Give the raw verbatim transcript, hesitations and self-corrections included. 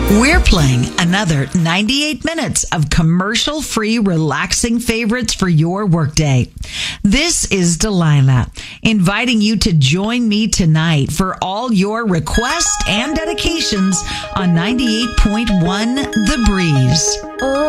We're playing another ninety-eight minutes of commercial-free, relaxing favorites for your workday. This is Delilah, inviting you to join me tonight for all your requests and dedications on ninety-eight point one The Breeze.